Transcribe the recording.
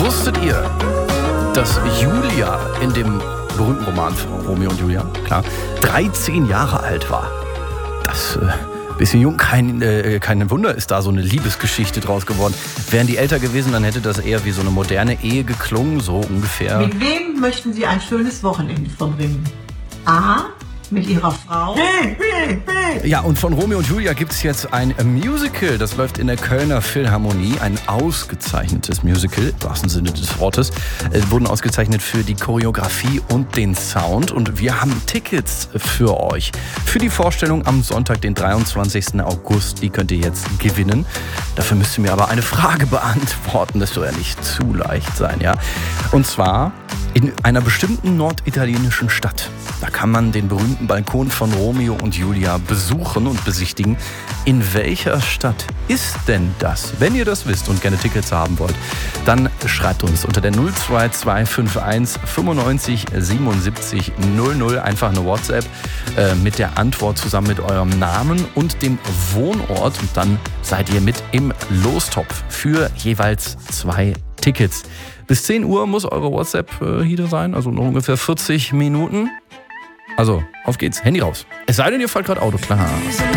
Wusstet ihr, dass Julia in dem berühmten Roman von Romeo und Julia, klar, 13 Jahre alt war? Das bisschen jung, kein Wunder ist da so eine Liebesgeschichte draus geworden. Wären die älter gewesen, dann hätte das eher wie so eine moderne Ehe geklungen, so ungefähr. Mit wem möchten Sie ein schönes Wochenende verbringen? A. Mit Ihrer Frau. Ja, und von Romeo und Julia gibt es jetzt ein Musical. Das läuft in der Kölner Philharmonie. Ein ausgezeichnetes Musical, im wahrsten Sinne des Wortes. Wurden ausgezeichnet für die Choreografie und den Sound. Und wir haben Tickets für euch. Für die Vorstellung am Sonntag, den 23. August. Die könnt ihr jetzt gewinnen. Dafür müsst ihr mir aber eine Frage beantworten. Das soll ja nicht zu leicht sein, ja. Und zwar in einer bestimmten norditalienischen Stadt. Da kann man den berühmten Balkon von Romeo und Julia besuchen und besichtigen. In welcher Stadt ist denn das? Wenn ihr das wisst und gerne Tickets haben wollt, dann schreibt uns unter der 02251 95 77 00 einfach eine WhatsApp mit der Antwort zusammen mit eurem Namen und dem Wohnort. Und dann seid ihr mit im Lostopf für jeweils 2 Tickets. Bis 10 Uhr muss eure WhatsApp hier sein, also noch ungefähr 40 Minuten. Also, auf geht's, Handy raus. Es sei denn, ihr fahrt gerade Auto, klar.